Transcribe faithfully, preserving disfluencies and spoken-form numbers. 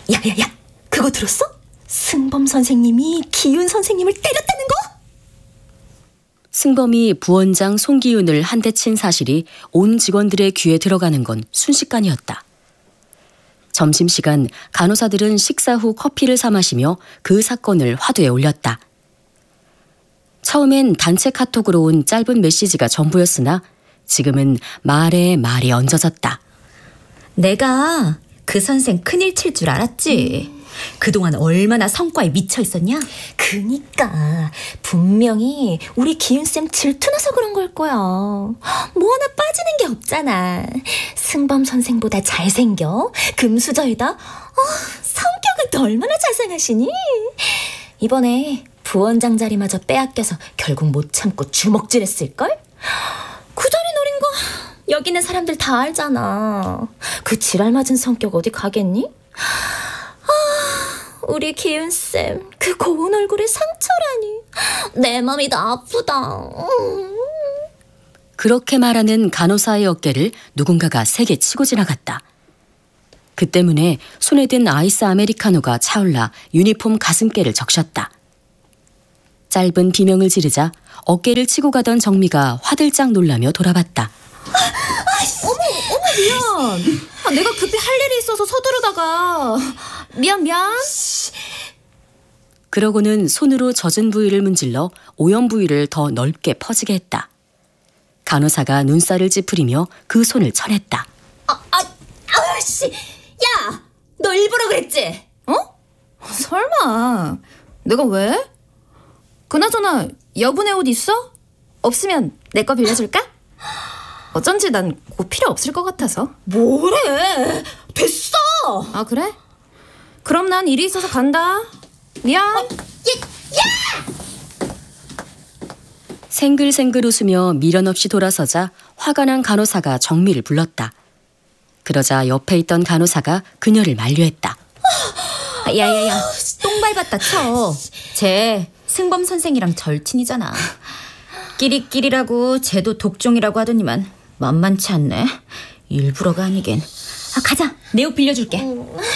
야야야, 그거 들었어? 승범 선생님이 기윤 선생님을 때렸다는 거? 승범이 부원장 송기윤을 한 대 친 사실이 온 직원들의 귀에 들어가는 건 순식간이었다. 점심시간 간호사들은 식사 후 커피를 사 마시며 그 사건을 화두에 올렸다. 처음엔 단체 카톡으로 온 짧은 메시지가 전부였으나 지금은 말에 말이 얹어졌다. 내가 그 선생 큰일 칠 줄 알았지. 음. 그동안 얼마나 성과에 미쳐 있었냐? 그니까 분명히 우리 기윤쌤 질투나서 그런 걸 거야. 뭐 하나 빠지는 게 없잖아. 승범 선생보다 잘생겨. 금수저에다 어, 성격은 또 얼마나 자상하시니? 이번에 부원장 자리마저 빼앗겨서 결국 못 참고 주먹질했을걸? 그 자리 노린 거 여기 있는 사람들 다 알잖아. 그 지랄 맞은 성격 어디 가겠니? 아, 우리 기윤쌤 그 고운 얼굴에 상처라니. 내 맘이 다 아프다. 음. 그렇게 말하는 간호사의 어깨를 누군가가 세게 치고 지나갔다. 그 때문에 손에 든 아이스 아메리카노가 차올라 유니폼 가슴께를 적셨다. 짧은 비명을 지르자 어깨를 치고 가던 정미가 화들짝 놀라며 돌아봤다. 아, 아, 어머, 어머 미안. 아, 내가 급히 할 일이 있어서 서두르다가 미안 미안. 그러고는 손으로 젖은 부위를 문질러 오염 부위를 더 넓게 퍼지게 했다. 간호사가 눈살을 찌푸리며 그 손을 쳐냈다. 아, 아, 아씨, 야, 너 일부러 그랬지? 어? 설마. 내가 왜? 그나저나 여분의 옷 있어? 없으면 내 거 빌려줄까? 어쩐지 난 곧 필요 없을 것 같아서. 뭐래? 됐어. 아 그래? 그럼 난 일이 있어서 간다. 미안. 어, 야, 야! 생글생글 웃으며 미련 없이 돌아서자 화가 난 간호사가 정미를 불렀다. 그러자 옆에 있던 간호사가 그녀를 만류했다. 야야야, 똥 밟았다 쳐. 쟤 승범 선생이랑 절친이잖아. 끼리끼리라고 쟤도 독종이라고 하더니만 만만치 않네. 일부러가 아니긴. 아, 가자. 내 옷 빌려줄게. 음.